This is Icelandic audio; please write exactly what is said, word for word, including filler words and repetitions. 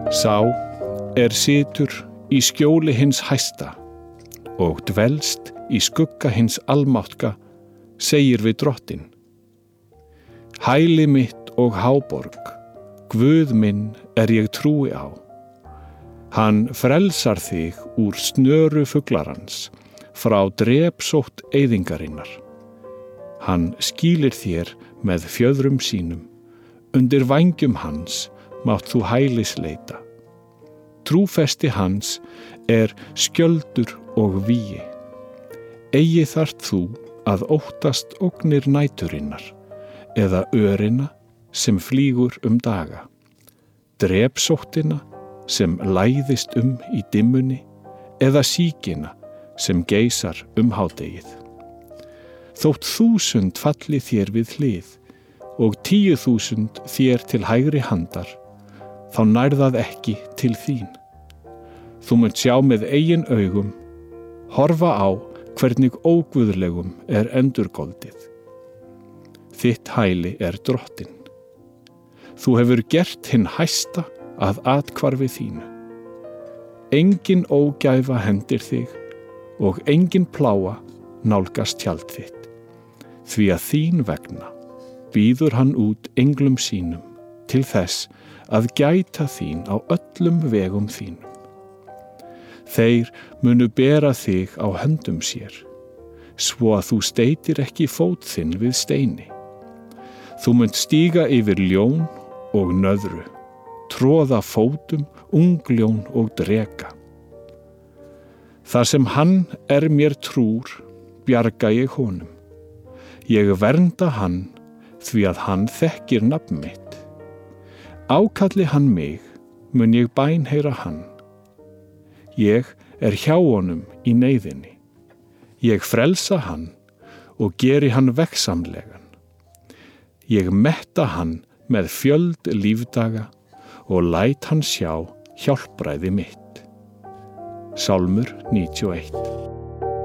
Sá er situr í skjóli hins hæsta og dvelst í skugga hins almáttka, segir við Drottinn. Hæli mitt og háborg, Guð minn er ég trúi á. Hann frelsar þig úr snöru fuglarans, frá drepsótt eyðingarinnar. Hann skýlir þér með fjöðrum sínum, undir vængjum hans mátt þú hælis leita. Trúfesti hans er skjöldur og vígi. Eigi þarft þú að óttast ógnir næturinnar, eða örina sem flýgur um daga, drepsóttina sem læðist um í dimmunni, eða sýkina sem geysar um hádegið. Þótt þúsund falli þér við hlið og tíu þúsund þér til hægri handar, þá nærðað ekki til þín. Þú munt sjá með eigin augum, horfa á hvernig óguðlegum er endurgoldið. Þitt hæli er Drottinn. Þú hefur gert hinn hæsta að athvarfi þínu. Engin ógæfa hendir þig og engin plága nálgast tjald þitt. Því að þín vegna býður hann út englum sínum til þess að gæta þín á öllum vegum þínum. Þeir munu bera þig á höndum sér, svo að þú steytir ekki fót þinn við steini. Þú munt stíga yfir ljón og nöðru, troða fótum ungljón og dreka. Þar sem hann er mér trúr, bjarga ég honum. Ég vernda hann, því að hann þekkir nafn mitt. Ákalli hann mig, mun ég bænheyra hann. Ég er hjá honum í neyðinni. Ég frelsa hann og geri hann veggsamlegan. Ég metta hann með fjöld lífdaga og læt hann sjá hjálpræði mitt. Sálmur níutíu og eitt.